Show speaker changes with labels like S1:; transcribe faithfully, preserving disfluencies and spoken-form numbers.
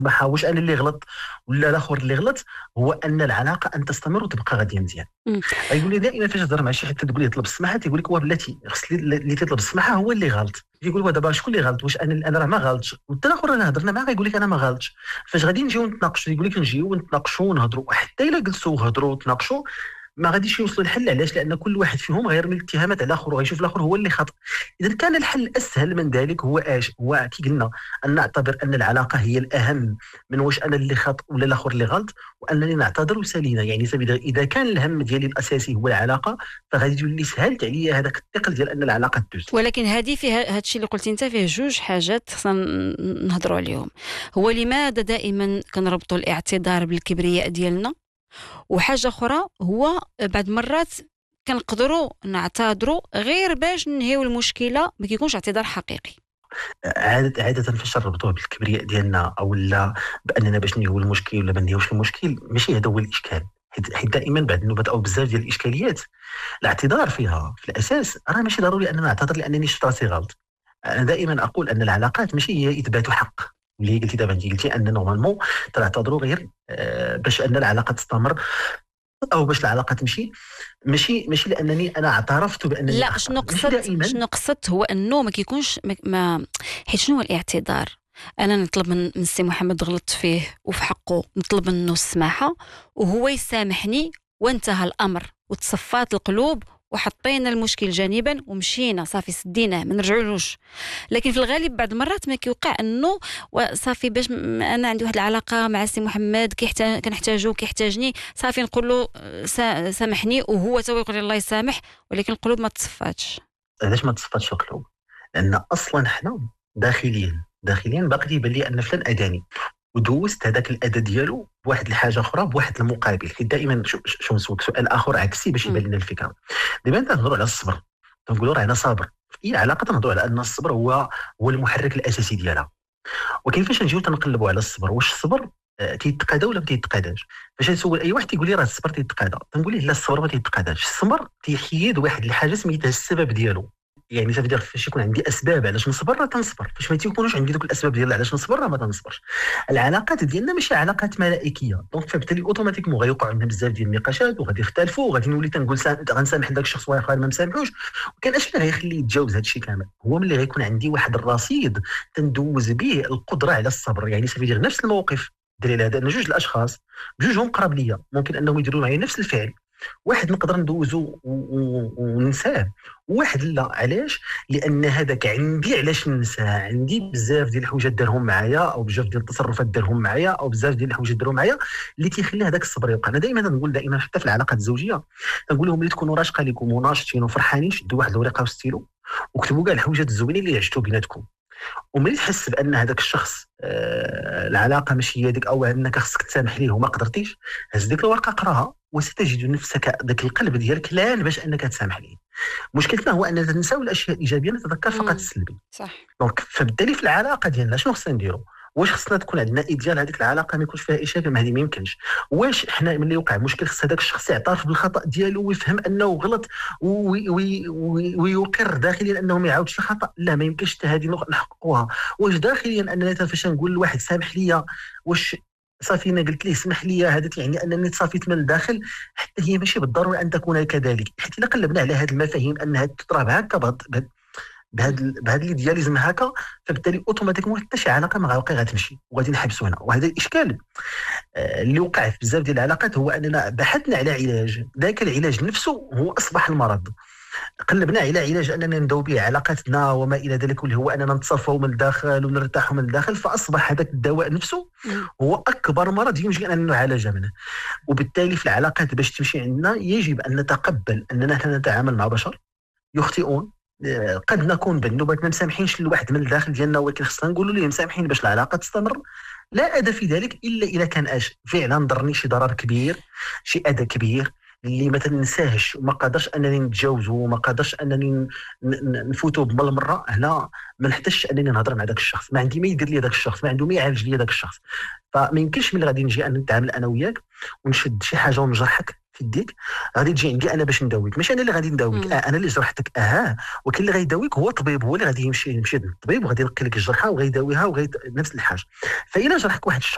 S1: اصبح واش انا اللي غلط ولا الاخر اللي غلط، هو ان العلاقه ان تستمر وتبقى غاديه مزيان.
S2: مم.
S1: غيقول لي دائما فاش تهضر مع شي حد تقول ليه طلب السماحه، تيقول لك واه بلاتي خص اللي اللي تطلب السماحه هو اللي غلط. يقول له دابا شكون اللي غلط؟ واش انا انا راه ما غلطش؟ وانت الاخر انا هضرنا معاه يقول لك انا ما غلطش. فاش غادي نجيو نتناقشوا يقول لك نجيو ونتناقشوا ونهضروا، حتى الا جلسوا وهضروا وتناقشوا ما غاديش يوصلوا لحل. علاش؟ لان كل واحد فيهم غيرمي الاتهامات على الاخر وغيشوف الاخر هو اللي خطا. اذا كان الحل اسهل من ذلك هو اش هو كي قلنا ان نعتبر ان العلاقه هي الاهم من واش انا اللي خطا ولا الاخر اللي غلط، وانني نعتذر وسالينا. يعني سبيل اذا كان الهم ديالي الاساسي هو العلاقه، فغادي يولي سهلت عليا هذاك الثقل ديال ان العلاقه تدوز.
S2: ولكن هذه فيها هذا الشيء اللي قلتي انت فيه جوج حاجات خصنا نهضروا عليهم. هو لماذا دائما كنربطوا الاعتذار بالكبرياء ديالنا؟ وحاجه اخرى هو بعض المرات كنقدروا نعتذروا غير باش ننهيو المشكله، ما كيكونش اعتذار حقيقي.
S1: عادة عادة فاش نربطوه بالكبرياء ديالنا او لا باننا باش نهيو المشكل ولا ما نهيوش المشكل، ماشي هذا هو الاشكال. حيت حيت دائما بعد النوبات او بزاف ديال الاشكاليات الاعتذار فيها في الاساس راه ماشي ضروري اننا نعتذر لانني شفت راسي غلط. انا دائما اقول ان العلاقات ماشي هي اثبات حق. اللي قلتي دابا انت قلتي ان نورمالمون تعتذروا غير آه باش ان العلاقه تستمر او باش العلاقه تمشي، ماشي ماشي لانني انا اعترفت بانني
S2: لا، شنو قصدت
S1: دائما.
S2: شنو قصدت هو انه ما كيكونش ما, ما حيت شنو هو الاعتذار؟ انا نطلب من السي محمد غلطت فيه وفي حقه نطلب منه السماحه وهو يسامحني وانتهى الامر وتصفات القلوب وحطينا المشكل جانبا ومشينا صافي سديناه ما نرجعولوش. لكن في الغالب بعض المرات ما كيوقع انه صافي باش انا عندي واحد العلاقه مع السي محمد كيحتاج كنحتاجو كيحتاجني صافي نقول له سامحني وهو تو يقول لي الله يسامح، ولكن القلوب ما تصفاتش.
S1: علاش ما تصفاتش القلوب؟ لان اصلا حنا داخليا داخليا باقي تيبان لي ان فلان اذاني ودوزت هذاك الاذى ديالو بواحد الحاجه اخرى بواحد المقابل. حيت دائما شو نسولك سؤال اخر عكسي باش يبان لنا الفكره. دابا تنهضروا على الصبر، تنقولوا راه انا صابر في اي علاقه، تنهضروا على ان الصبر هو هو المحرك الاساسي ديالها. وكيفاش نجيو تنقلبوا على الصبر؟ واش الصبر آه تيتقادى ولا ما تيتقاداش؟ فاش نسول اي واحد تيقول لي راه الصبر تيتقادى، تنقول ليه لا الصبر ما تيتقاداش. الصبر تيحيد واحد الحاجه سميتها السبب ديالو. يعني صافي فاش يكون عندي اسباب علاش نصبر راه تنصبر، فاش ما تيكونوش عندي دوك الاسباب ديال علاش نصبر راه ما تنصبرش. العلاقات ديالنا ماشي علاقات ملائكيه، دونك فبالتالي اوتوماتيكمون غيوقعوا عندنا بزاف ديال النقاشات وغادي يختلفوا وغادي نولي تنقول غنسامح داك الشخص واخر ما مسامحوش. وكان اش اللي غيخليه يتجاوز هذا الشيء كامل؟ هو ملي غيكون عندي واحد الرصيد تندوز به القدره على الصبر. يعني صافي دير نفس الموقف دليل هذا ان جوج الاشخاص بجوجهم قراب ليا ممكن انهم يديروا معايا نفس الفعل، واحد نقدر ندوزو وننساه وواحد لا. علاش؟ لان هذاك عندي علاش ننساه، عندي بزاف ديال الحوايج دارهم معايا او بزاف ديال التصرفات دارهم معايا او بزاف ديال الحوايج دارهم معايا اللي تيخلي هذاك الصبر يوقع. انا دائما نقول دائما حتى في العلاقات الزوجيه نقول لهم ملي تكونوا راشقه لكم وناشطين وفرحانين شدوا واحد الورقه وستيلو وكتبوا كاع الحوايج الزوينين اللي عشتوا بيناتكم. وملي تحس بان هذاك الشخص آه العلاقه ماشي هي ديك او انك خصك تسامح ليه وما قدرتيش، هز ديك الورقه قراها وستجد نفسك ذاك القلب ديالك لان باش انك تسامح ليه. مشكلتنا هو اننا ننساو الاشياء الايجابيه نتذكر فقط السلبي.
S2: صح.
S1: دونك فبالتالي في العلاقه ديالنا شنو خصنا نديرو؟ واش خصنا تكون عندنا ايديال هذيك العلاقه ما يكونش فيها اشاكه؟ ما هذه ما يمكنش. واش حنا ملي يوقع مشكل خص هذاك الشخص يعترف بالخطا ديالو ويفهم انه غلط ويقر داخليا انه ما يعاودش الخطا؟ لا ما يمكنش حتى هذه نحققوها. واش داخليا اننا فاش نقول لواحد سامح ليا واش صافي انا قلت ليه اسمح لي هذا يعني انني تصافيت من الداخل؟ حتى هي ماشي بالضروره ان تكون كذلك. حيت الا قلبنا على هذه المفاهيم انها تطراب هكا بهذا بهذا الايدياليزم هكا، فبالتالي اوتوماتيكمون حتى شي علاقه ما غادي غتمشي وغادي نحبسوا هنا. وهذا الاشكال آه اللي وقع في بزاف ديال العلاقات هو اننا بحثنا على علاج، ذاك العلاج نفسه هو اصبح المرض. قلبنا على علاج اننا نداو به علاقاتنا وما الى ذلك واللي هو اننا نتصفوا من الداخل ونرتاحوا من الداخل، فاصبح هذاك الدواء نفسه هو اكبر مرض يمكن ان نعالج منه. وبالتالي في العلاقات باش تمشي عندنا يجب ان نتقبل اننا نتعامل مع بشر يخطئون. قد نكون بالنوبات ما مسامحينش لواحد من الداخل ديالنا، ولكن خصنا نقولوا ليه مسامحين باش العلاقه تستمر. لا اذى في ذلك الا اذا كان اش فعلا ضرني شي ضرر كبير، شي اذى كبير اللي ما تنساهش وما قادرش انني نتجاوزه وما قادرش انني نفوتوا بالمره. هنا ما نحتاجش انني نهضر مع ذاك الشخص، ما عندي ما يدير لي ذاك الشخص، ما عنده ما يعالج لي ذاك الشخص. فما يمكنش ملي غادي نجي ان نتعامل انا وياك ونشد شي حاجه ونجرحك في يديك غادي تجي عندي انا باش نداويك. ماشي انا اللي غادي نداويك، آه انا اللي جرحتك. اها وكاين اللي غيداويك هو الطبيب، هو اللي غادي يمشي يمشي للطبيب وغادي ينقي لك الجرحه وغيداويها وغي نفس الحاجه. فإلا جرحك واحد الشخص